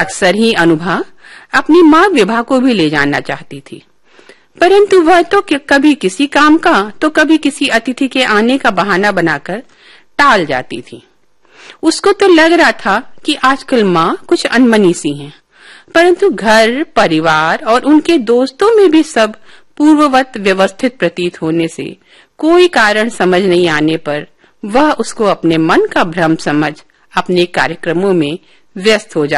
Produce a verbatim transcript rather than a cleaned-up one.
अक्सर ही अनुभा अपनी माँ विभा को भी ले जाना चाहती थी, परंतु वह तो कभी किसी काम का तो कभी किसी अतिथि के आने का बहाना बनाकर टाल जाती थी। उसको तो लग रहा था कि आजकल माँ कुछ अनमनी सी हैं, परंतु घर परिवार और उनके दोस्तों में भी सब पूर्ववत व्यवस्थित प्रतीत होने से कोई कारण समझ नहीं आने पर वह उसको अपने मन का भ्रम समझ अपने कार्यक्रमों में व्यस्त हो जाती